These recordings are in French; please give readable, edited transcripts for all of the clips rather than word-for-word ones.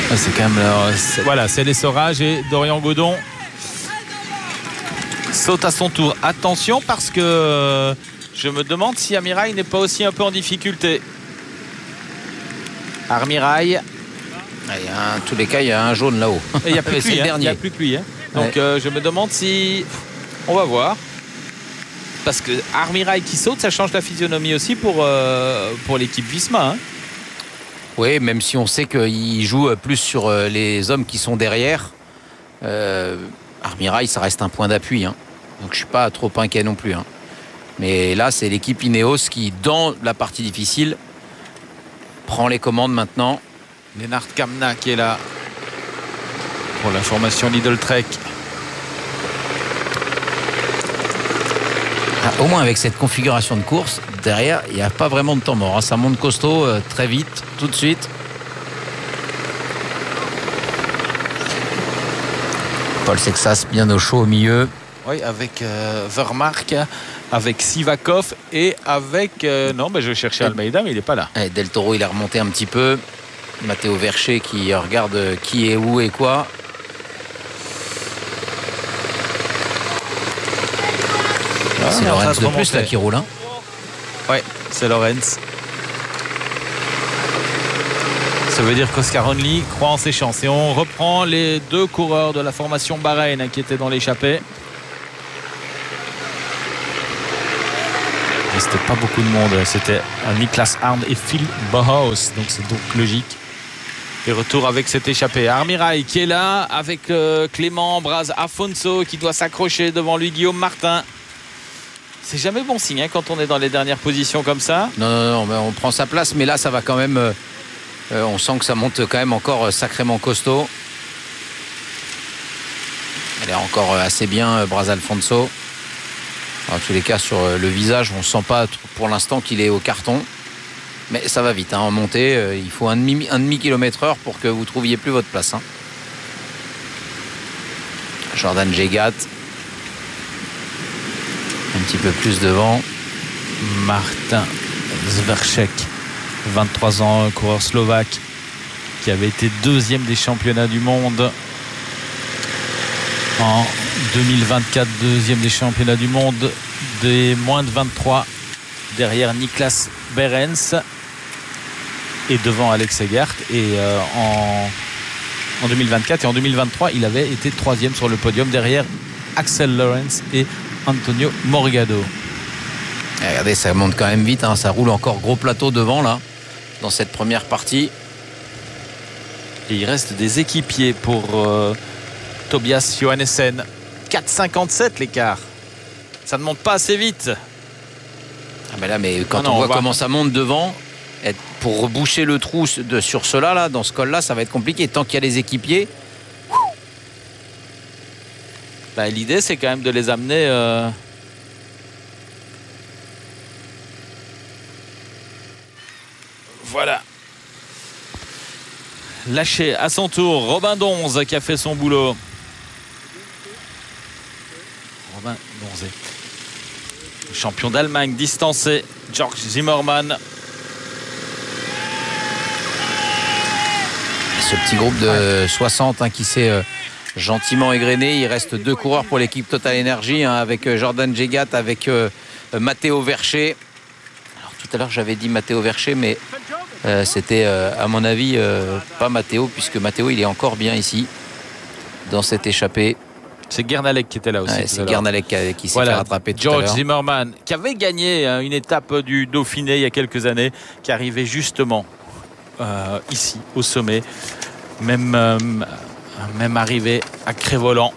C'est quand même voilà, c'est l'essorage et Dorian Godon saute à son tour. Attention parce que je me demande si Amirail n'est pas aussi un peu en difficulté. Armirail. En tous les cas, il y a un jaune là-haut. Il n'y a plus que lui. Il n'y a plus que lui. Donc je me demande si... On va voir. Parce que Armirail qui saute, ça change la physionomie aussi pour l'équipe Visma. Oui, même si on sait qu'il joue plus sur les hommes qui sont derrière. Armirail, ça reste un point d'appui. Donc je ne suis pas trop inquiet non plus. Mais là, c'est l'équipe Ineos qui, dans la partie difficile, prend les commandes maintenant. Lennart Kamna qui est là pour la formation Lidl Trek. Au moins avec cette configuration de course, derrière, il n'y a pas vraiment de temps mort. Ça monte costaud très vite, tout de suite. Paul Sexas bien au chaud au milieu. Oui, avec Vermark, avec Sivakov et avec... non, je cherchais Almeida, mais il n'est pas là. Del Toro, il est remonté un petit peu. Matteo Vercher qui regarde qui est où et quoi. C'est Lorenz de plus là qui roule. Oui, c'est Lorenz. Ça veut dire qu'Oscar Only croit en ses chances. Et on reprend les deux coureurs de la formation Bahreïn qui étaient dans l'échappée. Il ne restait pas beaucoup de monde. C'était Niklas Arndt et Phil Bauhaus. Donc c'est donc logique. Et retour avec cette échappée. Armirail qui est là avec Clément Braz Afonso qui doit s'accrocher devant lui, Guillaume Martin. C'est jamais bon signe quand on est dans les dernières positions comme ça. Non, mais on prend sa place, mais là ça va quand même. On sent que ça monte quand même encore sacrément costaud. Elle est encore assez bien, Braz Alfonso. En tous les cas, sur le visage, on ne sent pas pour l'instant qu'il est au carton. Mais ça va vite, en montée, il faut un demi-kilomètre heure pour que vous ne trouviez plus votre place. Jordan Jegat. Un petit peu plus devant. Martin Zverchek, 23 ans, coureur slovaque, qui avait été deuxième des championnats du monde en 2024, deuxième des championnats du monde des moins de 23, derrière Niklas Behrens et devant Alex Egert. Et en 2024 et en 2023, il avait été troisième sur le podium derrière Axel Lorenz et Antonio Morgado. Et regardez, ça monte quand même vite, ça roule encore gros plateau devant là, dans cette première partie. Et il reste des équipiers pour Tobias Johannessen. 4,57 l'écart. Ça ne monte pas assez vite. Mais quand on voit comment ça monte devant, pour reboucher le trou sur cela là, dans ce col là, ça va être compliqué. Tant qu'il y a les équipiers. L'idée c'est quand même de les amener voilà. Lâché à son tour Robin Donze qui a fait son boulot. Robin Donze, champion d'Allemagne distancé. Georg Zimmermann. Ce petit groupe de 60 qui s'est gentiment égrené. Il reste deux coureurs pour l'équipe Total Energy, avec Jordan Jegat, avec Matteo Vercher. Alors tout à l'heure j'avais dit Matteo Vercher, mais c'était à mon avis pas Matteo, puisque Matteo il est encore bien ici dans cette échappée. C'est Guernalec qui était là aussi. C'est Guernalec qui s'est fait rattraper tout à l'heure. Georg Zimmermann qui avait gagné une étape du Dauphiné il y a quelques années, qui arrivait justement ici au sommet, même arrivé à Crévolan.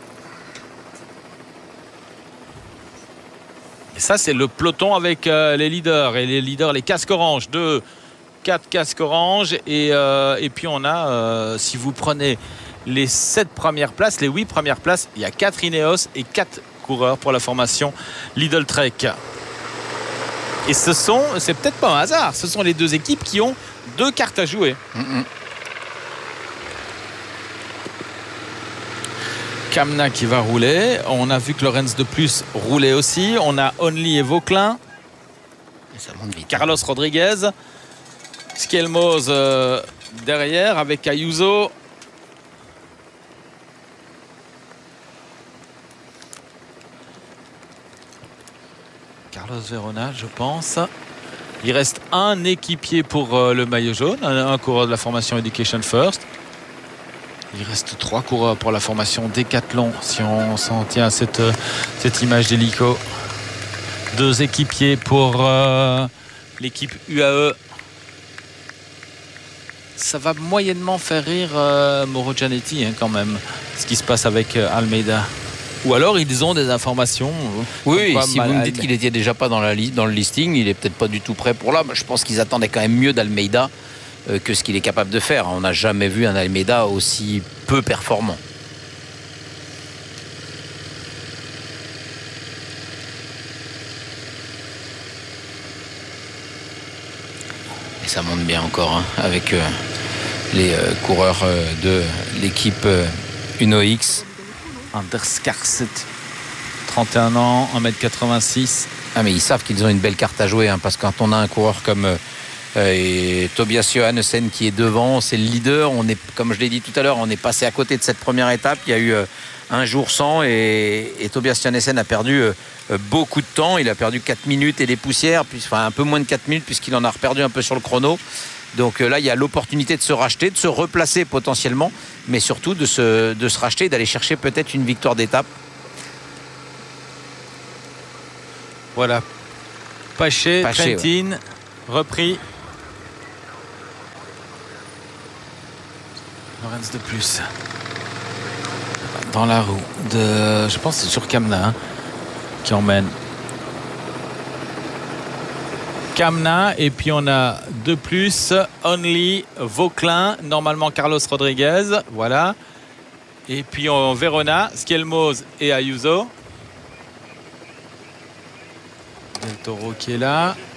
Et ça c'est le peloton avec les leaders, et les leaders, les casques oranges, 4 casques oranges, et puis on a si vous prenez les 7 premières places, les 8 premières places, il y a 4 Ineos et 4 coureurs pour la formation Lidl Trek. Et c'est peut-être pas un hasard, ce sont les deux équipes qui ont 2 cartes à jouer. Kamna qui va rouler. On a vu que Lorenz de plus roulait aussi. On a Only et Vauclin. Et ça monte vite. Carlos Rodriguez. Skelmoz derrière avec Ayuso. Carlos Verona, je pense. Il reste un équipier pour le maillot jaune, un coureur de la formation Education First. Il reste 3 coureurs pour la formation Décathlon, si on s'en tient à cette image d'hélico. 2 équipiers pour l'équipe UAE. Ça va moyennement faire rire Mauro Gianetti, quand même, ce qui se passe avec Almeida. Ou alors ils ont des informations. Oui, si vous me dites qu'il n'était déjà pas dans le listing, il est peut-être pas du tout prêt pour là. Je pense qu'ils attendaient quand même mieux d'Almeida que ce qu'il est capable de faire. On n'a jamais vu un Almeida aussi peu performant. Et ça monte bien encore, hein, avec les coureurs de l'équipe Uno X. Anders Karset, 31 ans, 1m86. Ah, mais ils savent qu'ils ont une belle carte à jouer, hein, parce que quand on a un coureur comme Tobias Johannesen qui est devant, c'est le leader. On est, comme je l'ai dit tout à l'heure, on est passé à côté de cette première étape. Il y a eu un jour sans et Tobias Johannesen a perdu beaucoup de temps. Il a perdu 4 minutes et des poussières, enfin un peu moins de 4 minutes puisqu'il en a reperdu un peu sur le chrono. Donc là, il y a l'opportunité de se racheter, de se replacer potentiellement, mais surtout de se racheter, d'aller chercher peut-être une victoire d'étape. Voilà. Paché, Trentin, ouais. Repris. Lorenz de plus. Dans la roue. Je pense que c'est sur Kamna, hein, qui emmène. Kamna, et puis on a de plus Only, Vauclin, normalement Carlos Rodriguez, voilà. Et puis on Verona, Skelmoz et Ayuso. Del Toro qui est là.